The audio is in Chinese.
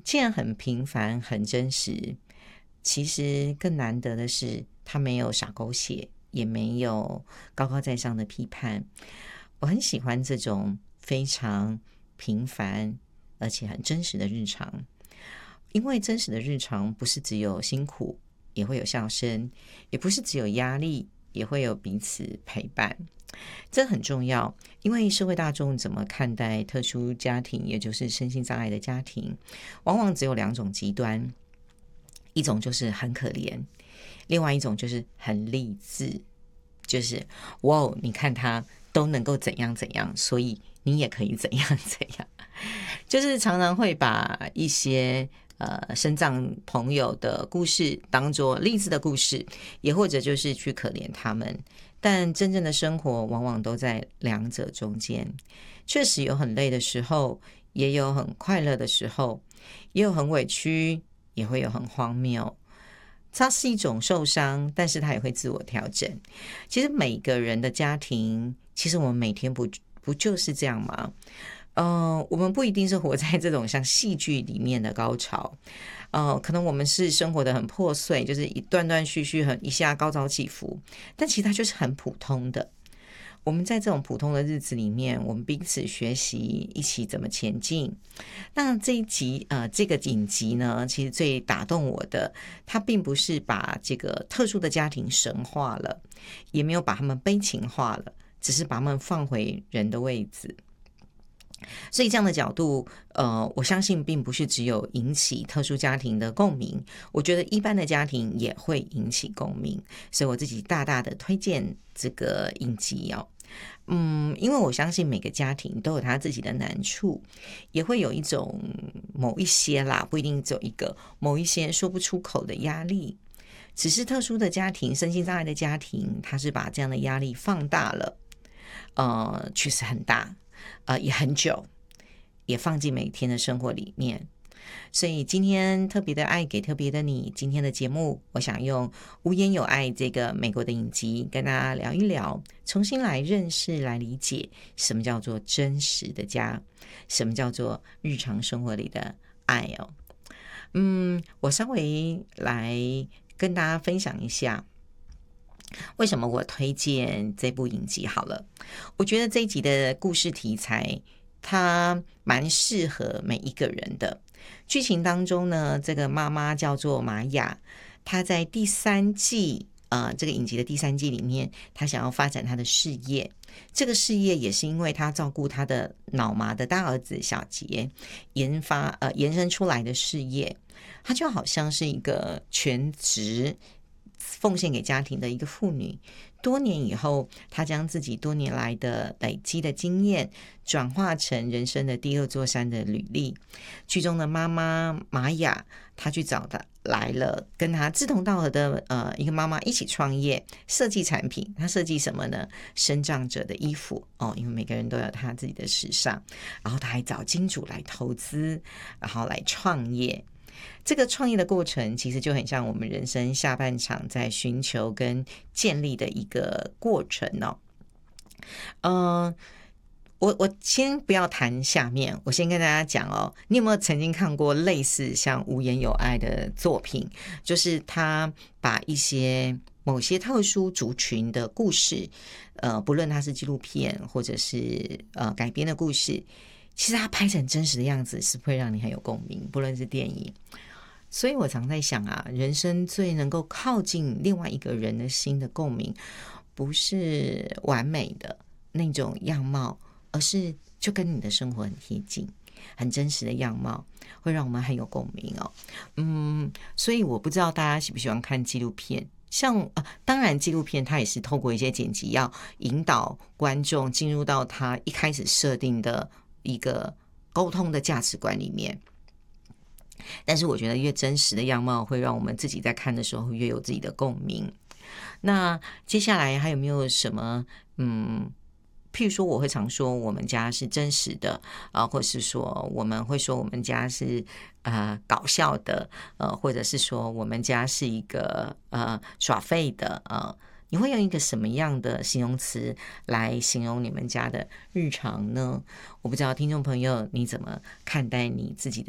既然很平凡很真实，其实更难得的是他没有洒狗血，也没有高高在上的批判。我很喜欢这种非常平凡而且很真实的日常，因为真实的日常不是只有辛苦，也会有笑声，也不是只有压力，也会有彼此陪伴。这很重要，因为社会大众怎么看待特殊家庭，也就是身心障碍的家庭，往往只有两种极端，一种就是很可怜，另外一种就是很励志，就是哇，你看他都能够怎样怎样，所以你也可以怎样怎样。就是常常会把一些身障朋友的故事当作励志的故事，也或者就是去可怜他们。但真正的生活往往都在两者中间，确实有很累的时候，也有很快乐的时候，也有很委屈，也会有很荒谬。它是一种受伤，但是它也会自我调整。其实每个人的家庭，其实我们每天不就是这样吗？我们不一定是活在这种像戏剧里面的高潮，可能我们是生活的很破碎，就是一断断续续，很一下高潮起伏，但其实它就是很普通的。我们在这种普通的日子里面，我们彼此学习，一起怎么前进。那这一集这个影集呢，其实最打动我的，它并不是把这个特殊的家庭神化了，也没有把他们悲情化了，只是把他们放回人的位置。所以这样的角度，我相信并不是只有引起特殊家庭的共鸣，我觉得一般的家庭也会引起共鸣，所以我自己大大的推荐这个影集哦。因为我相信每个家庭都有他自己的难处，也会有一种某一些啦，不一定只有一个，某一些说不出口的压力。只是特殊的家庭，身心障碍的家庭，他是把这样的压力放大了，确实很大。也很久，也放进每天的生活里面。所以今天特别的爱给特别的你，今天的节目我想用无言有爱这个美国的影集跟大家聊一聊，重新来认识来理解什么叫做真实的家，什么叫做日常生活里的爱哦。我稍微来跟大家分享一下为什么我推荐这部影集好了。我觉得这一集的故事题材它蛮适合每一个人的。剧情当中呢，这个妈妈叫做玛雅，她在第三季这个影集的第三季里面，她想要发展她的事业。这个事业也是因为她照顾她的脑麻的大儿子小杰延伸出来的事业。她就好像是一个全职奉献给家庭的一个妇女，多年以后，她将自己多年来的累积的经验转化成人生的第二座山的履历。剧中的妈妈玛雅，她去找的来了跟她志同道合的一个妈妈一起创业，设计产品。她设计什么呢？身障者的衣服因为每个人都有他自己的时尚。然后她还找金主来投资，然后来创业。这个创业的过程其实就很像我们人生下半场在寻求跟建立的一个过程我先不要谈下面，我先跟大家讲你有没有曾经看过类似像无言有爱的作品？就是他把一些某些特殊族群的故事，不论它是纪录片或者是改编的故事，其实它拍成真实的样子是会让你很有共鸣，不论是电影。所以我常在想人生最能够靠近另外一个人的心的共鸣，不是完美的那种样貌，而是就跟你的生活很贴近，很真实的样貌，会让我们很有共鸣所以我不知道大家喜不喜欢看纪录片。像当然纪录片它也是透过一些剪辑要引导观众进入到他一开始设定的一个沟通的价值观里面，但是我觉得越真实的样貌会让我们自己在看的时候越有自己的共鸣。那接下来还有没有什么譬如说我会常说我们家是真实的或是说我们会说我们家是搞笑的或者是说我们家是一个耍废的你会用一个什么样的形容词来形容你们家的日常呢？我不知道听众朋友你怎么看待你自己的